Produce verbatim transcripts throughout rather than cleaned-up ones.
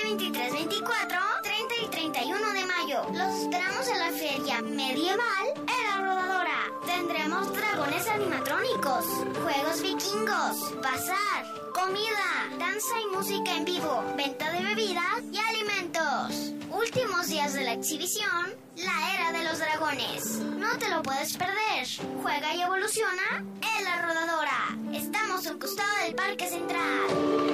veintitrés, veinticuatro, treinta y treinta y uno de mayo. Los esperamos en la Feria Medieval en La Rodadora. Tendremos dragones animatrónicos, juegos vikingos, bazar, comida, danza y música en vivo, venta de bebidas y alimentos. Últimos días de la exhibición, la Era de los Dragones. No te lo puedes perder. Juega y evoluciona en La Rodadora. Estamos a un costado del Parque Central.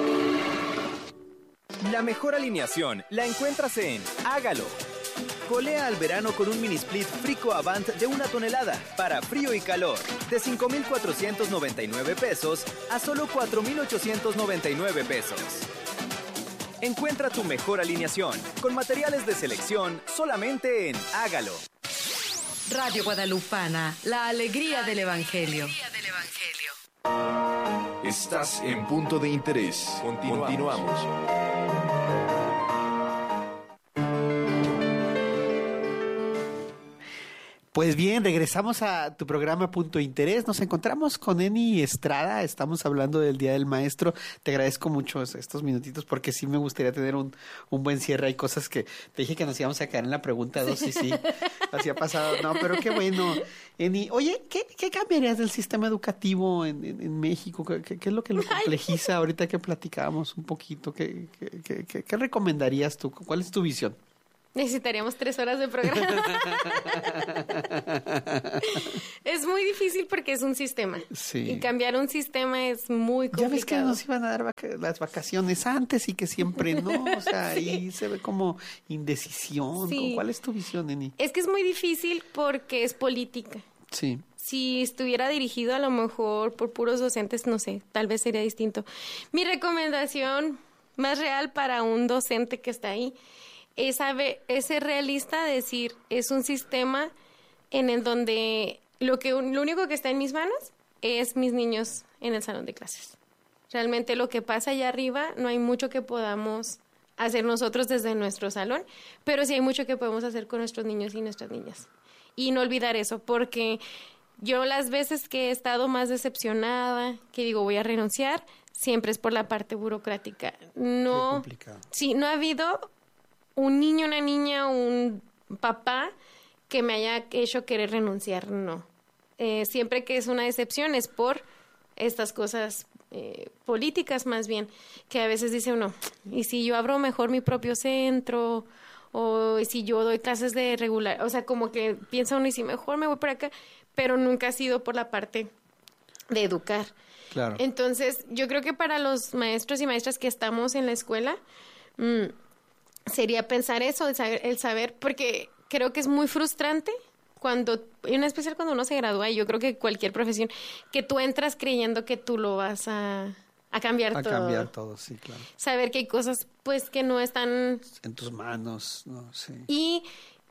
La mejor alineación la encuentras en Hágalo. Golea al verano con un mini split Frico Avant de una tonelada para frío y calor, de cinco mil cuatrocientos noventa y nueve pesos a solo cuatro mil ochocientos noventa y nueve pesos. Encuentra tu mejor alineación con materiales de selección solamente en Hágalo. Radio Guadalupana, la alegría del Evangelio. Estás en Punto de Interés. Continuamos. Continuamos. Pues bien, regresamos a tu programa Punto de Interés. Nos encontramos con Eni Estrada. Estamos hablando del Día del Maestro. Te agradezco mucho estos minutitos porque sí me gustaría tener un, un buen cierre. Hay cosas que te dije que nos íbamos a quedar en la pregunta dos y sí, así ha pasado. No, pero qué bueno. Eni, oye, ¿qué, qué cambiarías del sistema educativo en, en, en México? ¿Qué, qué, ¿Qué es lo que lo complejiza ahorita que platicábamos un poquito? ¿Qué, qué, qué, qué, qué recomendarías tú? ¿Cuál es tu visión? Necesitaríamos tres horas de programa. Es muy difícil porque es un sistema. Sí. Y cambiar un sistema es muy complicado. Ya ves que nos iban a dar vaca- las vacaciones antes y que siempre no. O sea, sí. Ahí se ve como indecisión. Sí. ¿Cuál es tu visión, Eni? Es que es muy difícil porque es política. Sí. Si estuviera dirigido a lo mejor por puros docentes, no sé, tal vez sería distinto. Mi recomendación más real para un docente que está ahí es, saber, es ser realista, decir, es un sistema en el donde lo, que, lo único que está en mis manos es mis niños en el salón de clases. Realmente lo que pasa allá arriba no hay mucho que podamos hacer nosotros desde nuestro salón, pero sí hay mucho que podemos hacer con nuestros niños y nuestras niñas. Y no olvidar eso, porque yo las veces que he estado más decepcionada, que digo voy a renunciar, siempre es por la parte burocrática. No, Qué complicado. Sí, no ha habido un niño, una niña, un papá que me haya hecho querer renunciar, no. Eh, siempre que es una decepción es por estas cosas eh, políticas más bien, que a veces dice uno, ¿y si yo abro mejor mi propio centro? O si yo doy clases de regular, o sea, como que piensa uno, y si mejor me voy por acá, pero nunca ha sido por la parte de educar. Claro. Entonces, yo creo que para los maestros y maestras que estamos en la escuela, mmm, sería pensar eso, el saber, el saber, porque creo que es muy frustrante cuando, en especial cuando uno se gradúa, y yo creo que cualquier profesión, que tú entras creyendo que tú lo vas a, a cambiar a todo. A cambiar todo, sí, claro. Saber que hay cosas, pues, que no están en tus manos, ¿no? Sí. Y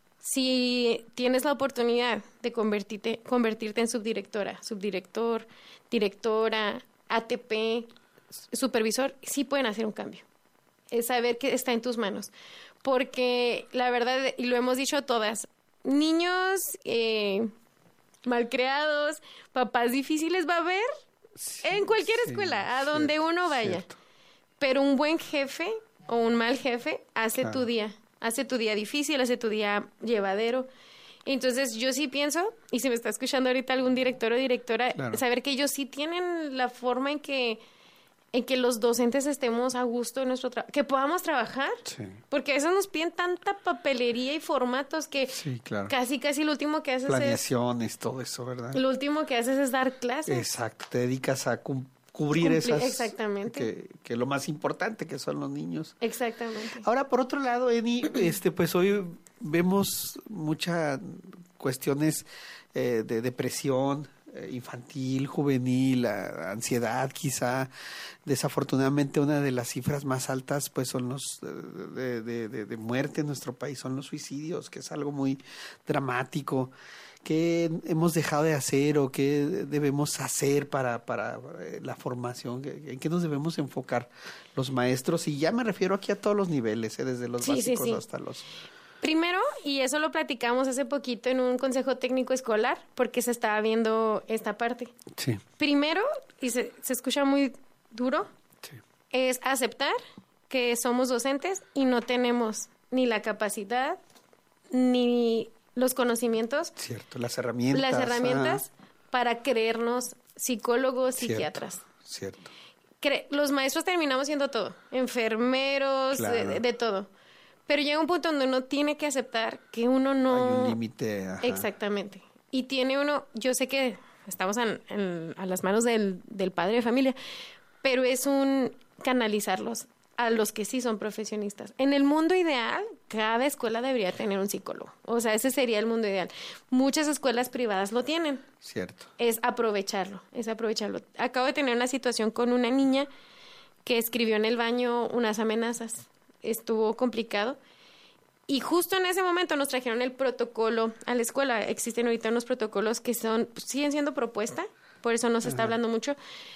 si tienes la oportunidad de convertirte, convertirte en subdirectora, subdirector, directora, A T P, supervisor, sí pueden hacer un cambio. Es saber que está en tus manos. Porque la verdad, y lo hemos dicho todas, niños eh, malcriados, papás difíciles va a haber sí, en cualquier sí, escuela, a donde cierto, uno vaya. Cierto. Pero un buen jefe o un mal jefe hace claro. tu día. Hace tu día difícil, hace tu día llevadero. Entonces, yo sí pienso, y si me está escuchando ahorita algún director o directora, claro. saber que ellos sí tienen la forma en que en que los docentes estemos a gusto en nuestro trabajo, que podamos trabajar, sí. porque a veces nos piden tanta papelería y formatos que sí, claro. casi, casi lo último que haces planeaciones, es... todo eso, ¿verdad? Lo último que haces es dar clases. Exacto, te dedicas a cu- cubrir Cumpli- esas... Exactamente. Que, que lo más importante, que son los niños. Exactamente. Ahora, por otro lado, Eni, este, pues hoy vemos muchas cuestiones eh, de depresión, infantil, juvenil, ansiedad quizá. Desafortunadamente una de las cifras más altas pues son los de, de, de, de muerte en nuestro país, son los suicidios, que es algo muy dramático. ¿Qué hemos dejado de hacer o qué debemos hacer para, para la formación? ¿En qué nos debemos enfocar los maestros? Y ya me refiero aquí a todos los niveles, ¿eh? Desde los sí, básicos sí, sí. hasta los... Primero, y eso lo platicamos hace poquito en un consejo técnico escolar, porque se estaba viendo esta parte. Sí. Primero, y se, se escucha muy duro, sí. es aceptar que somos docentes y no tenemos ni la capacidad ni los conocimientos. Cierto, las herramientas. Las herramientas ah. para creernos psicólogos, Cierto, psiquiatras. Cierto. Cre- los maestros terminamos siendo todo, enfermeros, Claro. de, de todo. Pero llega un punto donde uno tiene que aceptar que uno no... Hay un límite. ajá. Exactamente. Y tiene uno, yo sé que estamos en, en- a las manos del, del padre de familia, pero es un canalizarlos a los que sí son profesionistas. En el mundo ideal, cada escuela debería tener un psicólogo. O sea, ese sería el mundo ideal. Muchas escuelas privadas lo tienen. Cierto. Es aprovecharlo, es aprovecharlo. Acabo de tener una situación con una niña que escribió en el baño unas amenazas. Estuvo complicado. Y justo en ese momento nos trajeron el protocolo a la escuela. Existen ahorita unos protocolos que son siguen siendo propuesta, por eso no se está hablando mucho.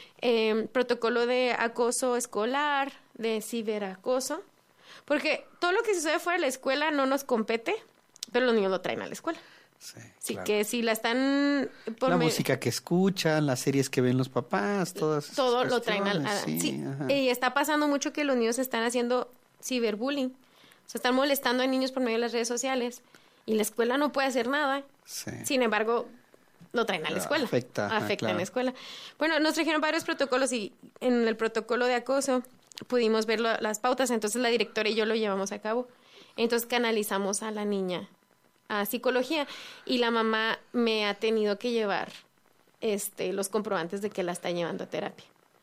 Eh, protocolo de acoso escolar, de ciberacoso, porque todo lo que sucede fuera de la escuela no nos compete, pero los niños lo traen a la escuela. Sí, Así claro. que si la están... por La me- música que escuchan, las series que ven los papás, todas esas todo lo traen al... cuestiones, a- sí, sí. ajá. Y está pasando mucho que los niños están haciendo ciberbullying. O sea, están molestando a niños por medio de las redes sociales y la escuela no puede hacer nada. Sí. Sin embargo, lo traen a la escuela. Afecta, ajá, Afecta en claro. la escuela. Bueno, nos trajeron varios protocolos y en el protocolo de acoso pudimos ver lo- las pautas. Entonces la directora y yo lo llevamos a cabo. Entonces canalizamos a la niña a psicología y la mamá me ha tenido que llevar este los comprobantes de que la está llevando a terapia.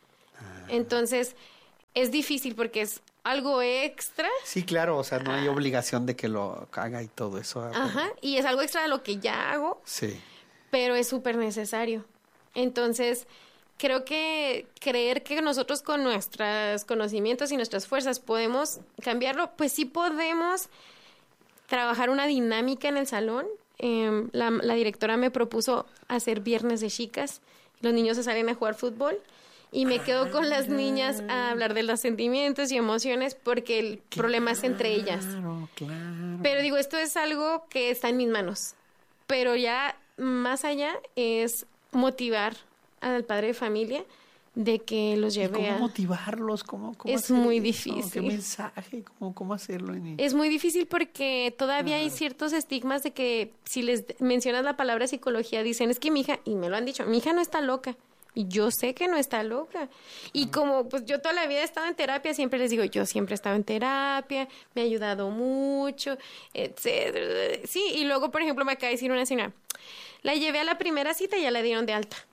Ah. Entonces es difícil porque es algo extra. Sí, claro, o sea, no Ah. hay obligación de que lo haga y todo eso. ah, pero- Ajá, y es algo extra de lo que ya hago, Sí. pero es súper necesario. Entonces, creo que creer que nosotros con nuestros conocimientos y nuestras fuerzas podemos cambiarlo, pues sí podemos trabajar una dinámica en el salón. Eh, la, la directora me propuso hacer viernes de chicas. Los niños se salen a jugar fútbol y me quedo con las niñas a hablar de los sentimientos y emociones porque el problema es entre ellas. Claro, claro. Pero digo, esto es algo que está en mis manos. Pero ya más allá es motivar al padre de familia de que los ¿Y lleve ¿Cómo a... motivarlos? ¿Cómo, cómo Es hacer muy eso? difícil. ¿Qué mensaje? ¿Cómo, cómo hacerlo? En... Es muy difícil porque todavía hay ciertos estigmas de que si les mencionas la palabra psicología dicen, es que mi hija, y me lo han dicho, mi hija no está loca. Y yo sé que no está loca. Y como pues yo toda la vida he estado en terapia, siempre les digo, yo siempre he estado en terapia, me ha ayudado mucho, etcétera. Sí, y luego, por ejemplo, me acaba de decir una señora, la llevé a la primera cita y ya la dieron de alta.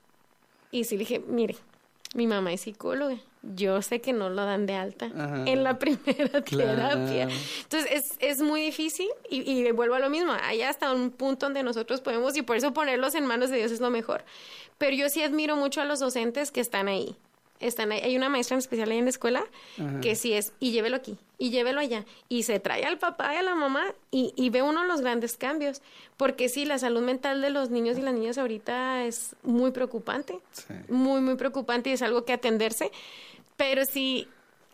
Y sí le dije, mire, mi mamá es psicóloga, yo sé que no lo dan de alta Ajá. en la primera Claro. terapia. Entonces es, es muy difícil y, y vuelvo a lo mismo, hay hasta un punto donde nosotros podemos y por eso ponerlos en manos de Dios es lo mejor. Pero yo sí admiro mucho a los docentes que están ahí. Están ahí. Hay una maestra en especial ahí en la escuela Ajá. que sí es, y llévelo aquí, y llévelo allá. Y se trae al papá y a la mamá y, y ve uno los grandes cambios. Porque sí, la salud mental de los niños y las niñas ahorita es muy preocupante. Sí. Muy, muy preocupante y es algo que atenderse. Pero sí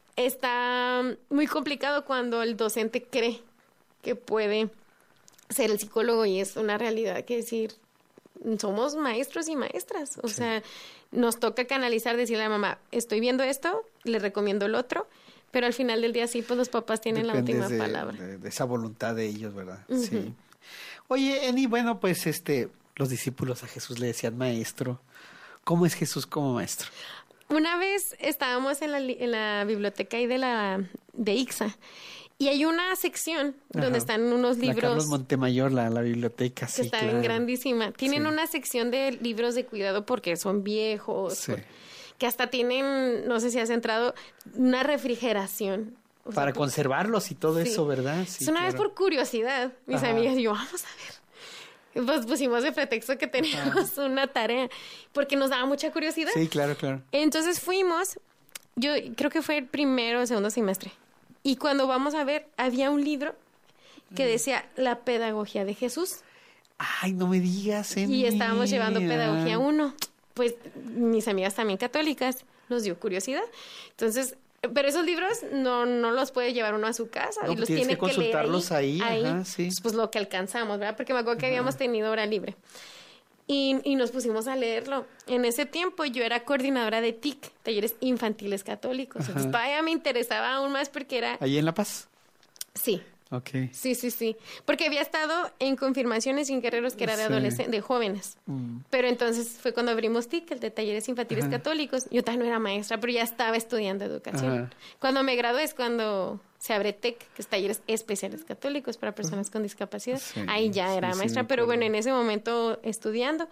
está muy complicado cuando el docente cree que puede ser el psicólogo y es una realidad que decir, somos maestros y maestras. O sea, nos toca canalizar, decirle a la mamá, estoy viendo esto, le recomiendo el otro, pero al final del día sí, pues los papás tienen Dependes la última de, palabra. De, de esa voluntad de ellos, ¿verdad? Sí. Oye, Eni, bueno, pues este, los discípulos a Jesús le decían maestro. ¿Cómo es Jesús como maestro? Una vez estábamos en la, li- en la biblioteca ahí de la de Ixa y hay una sección donde Ajá. están unos La libros Carlos Montemayor, la, la biblioteca, que sí, está claro. grandísima. Tienen Sí. una sección de libros de cuidado porque son viejos, Sí. por- que hasta tienen, no sé si has entrado, una refrigeración. O sea, Para por- conservarlos y todo sí. eso, ¿verdad? Sí, Es una vez claro. por curiosidad, mis Ajá. amigas y yo, vamos a ver. Pues pusimos de pretexto que teníamos una tarea porque nos daba mucha curiosidad. Sí, claro, claro. Entonces fuimos, yo creo que fue el primero o segundo semestre. Y cuando vamos a ver, había un libro que Mm. decía La pedagogía de Jesús. Ay, no me digas, Eni. Y estábamos llevando Ah. pedagogía uno. Pues mis amigas también católicas nos dio curiosidad. Entonces, pero esos libros no, no los puede llevar uno a su casa. No, y los tienes tiene que leer consultarlos ahí, ajá, sí. Pues, pues lo que alcanzamos, ¿verdad? Porque me acuerdo que habíamos tenido hora libre. Y, y nos pusimos a leerlo. En ese tiempo yo era coordinadora de T I C, Talleres Infantiles Católicos. Ajá. Entonces todavía me interesaba aún más porque era... ¿Ahí en La Paz? Sí. Ok. Sí, sí, sí. Porque había estado en confirmaciones y en guerreros que era de Sí. adolescentes, de jóvenes. Mm. Pero entonces fue cuando abrimos T I C, el de Talleres Infantiles Ajá. Católicos. Yo todavía no era maestra, pero ya estaba estudiando educación. Ajá. Cuando me gradué es cuando se abre T E C, que es Talleres Especiales Católicos para personas con discapacidad. Sí, Ahí ya sí, era sí, maestra, me pero acuerdo. bueno, en ese momento estudiando.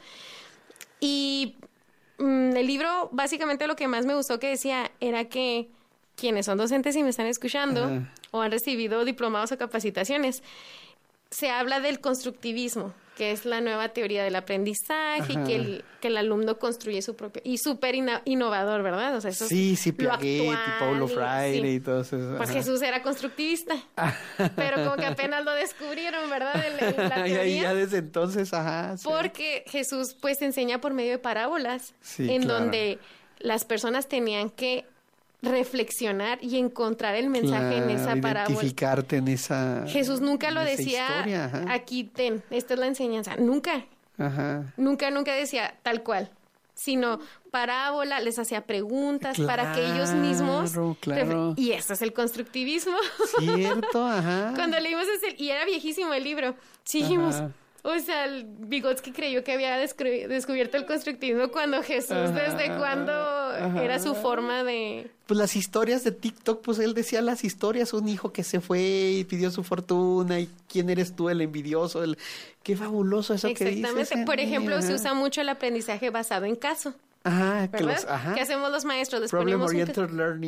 Y mm, el libro, básicamente lo que más me gustó que decía era que quienes son docentes y me están escuchando Ajá. o han recibido diplomados o capacitaciones, se habla del constructivismo, que es la nueva teoría del aprendizaje y Ajá. que el, que el alumno construye su propio... Y súper ina- innovador, ¿verdad? O sea, eso es Sí, sí, lo Piaget y actual Paulo y- Freire sí. y todos esos. Pues ajá. Jesús era constructivista, pero como que apenas lo descubrieron, ¿verdad? En, en la Y ahí teoría. ya desde entonces, ajá. sí. Porque Jesús pues enseña por medio de parábolas, Sí, en claro. donde las personas tenían que reflexionar y encontrar el mensaje en esa Claro, parábola. identificarte en esa. Jesús nunca lo en esa decía, historia, ajá. aquí ten, esta es la enseñanza. Nunca, Ajá. nunca, nunca decía tal cual, sino parábola, les hacía preguntas para que ellos mismos... Claro, claro. ref- Y eso es el constructivismo. Cierto, ajá. Cuando leímos ese, y era viejísimo el libro, sí dijimos, Ajá. o sea, el Vygotsky creyó que había descubri- descubierto el constructivismo cuando Jesús, Ajá, desde cuando ajá. era su forma de... Pues las historias de TikTok, pues él decía las historias, un hijo que se fue y pidió su fortuna y quién eres tú, el envidioso, el qué fabuloso eso que dices. Exactamente. Por ejemplo, ajá. se usa mucho el aprendizaje basado en caso, Ajá, que ¿verdad? los, ajá. ¿Qué hacemos los maestros? Les Problem ponemos un oriented learning.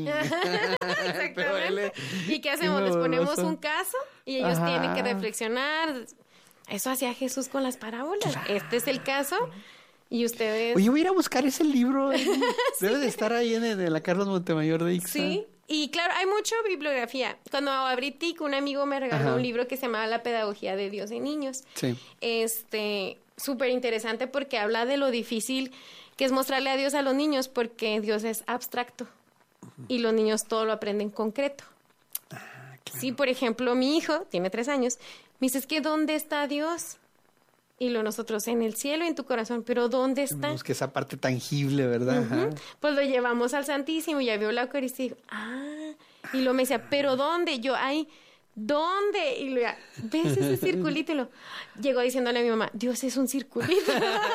Pero él, Exactamente. ¿Y qué hacemos? Les fabuloso. ponemos un caso y ellos Ajá. tienen que reflexionar. Eso hacía Jesús con las parábolas. Este es el caso y ustedes... Oye, voy a ir a buscar ese libro. ¿eh? Debe de estar ahí en, en la Carlos Montemayor de Ixa. Sí, y claro, hay mucha bibliografía. Cuando abrí T I C, un amigo me regaló Ajá. un libro que se llamaba La Pedagogía de Dios en Niños. Sí. Este, súper interesante porque habla de lo difícil que es mostrarle a Dios a los niños porque Dios es abstracto y los niños todo lo aprenden concreto. Sí, por ejemplo, mi hijo tiene tres años. Me dice, es que ¿dónde está Dios? Y lo nosotros, en el cielo y en tu corazón. ¿Pero dónde está? Busque esa parte tangible, ¿verdad? Ajá. Ujú. Pues lo llevamos al Santísimo y ya vio la Eucaristía y dijo, ah, y lo me decía, ¿pero dónde? Yo, ay, ¿dónde? Y lo ya, ¿ves ese circulito? Y lo, llegó diciéndole a mi mamá, Dios es un circulito.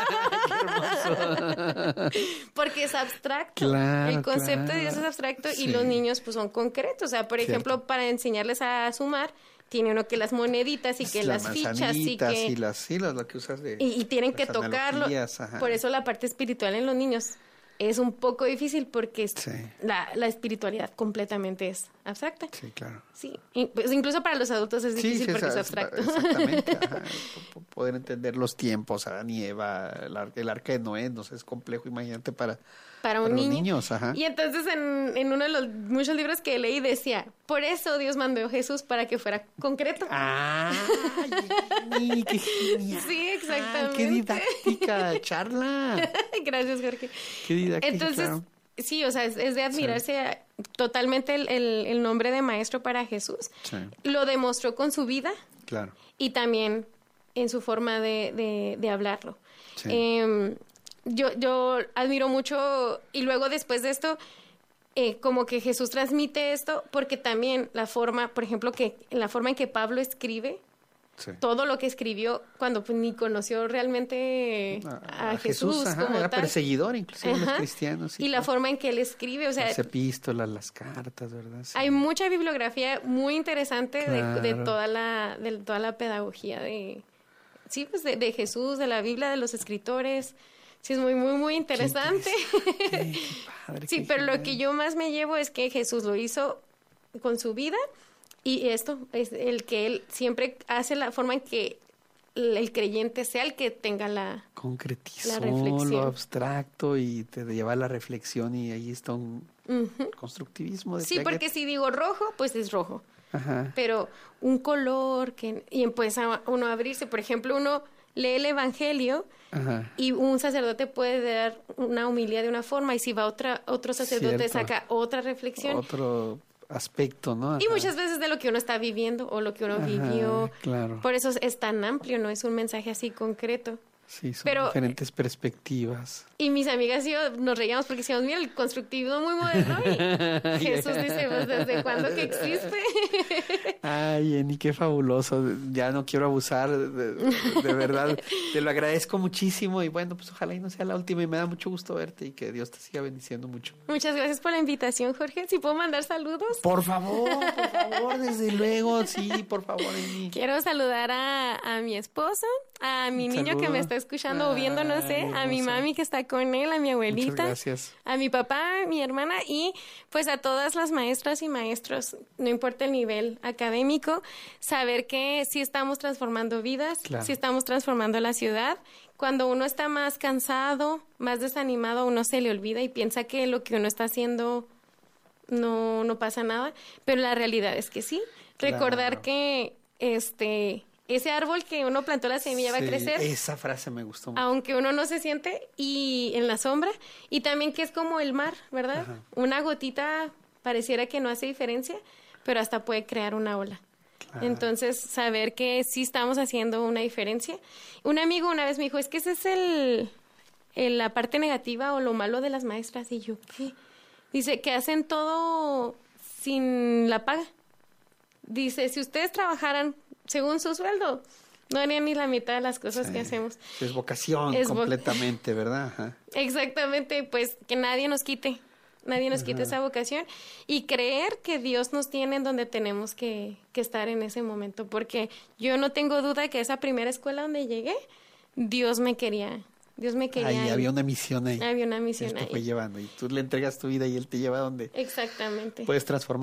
Porque es abstracto. Claro, El concepto claro. de Dios es abstracto Sí. y los niños pues son concretos. O sea, por Cierto. ejemplo, para enseñarles a sumar, tiene uno que las moneditas y que las, fichas y manzanitas que... y las sí, las- lo que usas de Y, y tienen que las tocarlo. analogías, ajá. Por eso la parte espiritual en los niños es un poco difícil porque es- Sí. la, la espiritualidad completamente es abstracta. Sí, claro. Sí, y, pues, incluso para los adultos es difícil porque es esa- abstracto. Exactamente. ajá. P- p- Poder entender los tiempos, Adán y Eva, el, ar- el arca de Noé, no sé, es complejo, imagínate para, para un para los niño. niños, ajá. Y entonces en, en uno de los muchos libros que leí decía, por eso Dios mandó a Jesús para que fuera concreto. ¡Ah! Ay, ¡Qué genial! Sí, exactamente. ¡Qué didáctica charla! Gracias, Jorge. ¡Qué didáctica! Entonces, claro. sí, o sea, es, es de admirarse a- totalmente el, el- el nombre de maestro para Jesús. Sí. Lo demostró con su vida Claro. y también en su forma de, de- de hablarlo. Sí. Eh, yo, yo admiro mucho y luego después de esto, eh, como que Jesús transmite esto porque también la forma, por ejemplo, que en la forma en que Pablo escribe, Sí. todo lo que escribió cuando pues, ni conoció realmente a, Jesús, ajá, como era tal. perseguidor, inclusive los Ajá. cristianos. sí, y la claro. forma en que él escribe, o sea, Las epístolas, las cartas, ¿verdad? Sí. hay mucha bibliografía muy interesante de, de Claro. toda la de toda la pedagogía de sí pues de, de Jesús, de la Biblia, de los escritores. Sí, es muy muy muy interesante. Qué, qué padre, Sí, qué pero lo genial. que yo más me llevo es que Jesús lo hizo con su vida y esto es el que él siempre hace la forma en que el el creyente sea el que tenga la Concretizó la reflexión. lo abstracto y te lleva a la reflexión y ahí está un Ujú. constructivismo. De Sí, Piaget. porque si digo rojo, pues es rojo. Ajá. Pero un color que y empieza uno a abrirse, por ejemplo, uno lee el evangelio Ajá. y un sacerdote puede dar una homilía de una forma y si va otra otro sacerdote Cierto. saca otra reflexión Otro aspecto, ¿no? y Ajá. muchas veces de lo que uno está viviendo o lo que uno Ajá, vivió. claro. Por eso es tan amplio, no es un mensaje así concreto. Sí, son Pero- diferentes perspectivas. Y mis amigas y yo nos reíamos porque decíamos, mira, el constructivismo muy moderno. Y Jesús dice, pues, ¿desde cuándo que existe? Ay, Jenny, qué fabuloso. Ya no quiero abusar, de, de verdad. Te lo agradezco muchísimo y bueno, pues ojalá y no sea la última y me da mucho gusto verte y que Dios te siga bendiciendo mucho. Muchas gracias por la invitación, Jorge. ¿Si puedo mandar saludos? Por favor, por favor, desde luego, sí, por favor, Jenny. Quiero saludar a, a mi esposo, a mi Un niño que saludo. me está escuchando o viendo, no sé, Ay, a mi hermoso. mami que está con él, a mi abuelita, Muchas gracias. a mi papá, mi hermana y pues a todas las maestras y maestros, no importa el nivel académico, saber que sí estamos transformando vidas, Claro. sí estamos transformando la ciudad. Cuando uno está más cansado, más desanimado, a uno se le olvida y piensa que lo que uno está haciendo no, no pasa nada, pero la realidad es que sí. Claro. Recordar que este ese árbol que uno plantó la semilla va a Sí, crecer, esa frase me gustó mucho. aunque uno no se siente y en la sombra, y también que es como el mar, ¿verdad? Ajá. Una gotita pareciera que no hace diferencia, pero hasta puede crear una ola. Claro. Entonces, saber que sí estamos haciendo una diferencia. Un amigo una vez me dijo, es que ese es el, el- la parte negativa o lo malo de las maestras. Y yo, ¿qué? Dice que hacen todo sin la paga. Dice, si ustedes trabajaran según su sueldo, no harían ni la mitad de las cosas Sí. que hacemos. Es vocación Es vo- completamente, ¿verdad? Ajá. Exactamente, pues que nadie nos quite, nadie nos quite esa vocación y creer que Dios nos tiene en donde tenemos que, que estar en ese momento, porque yo no tengo duda que esa primera escuela donde llegué, Dios me quería, Dios me quería. Ahí ahí. había una misión ahí. Había una misión Él te ahí. fue llevando y tú le entregas tu vida y él te lleva a donde Exactamente. puedes transformar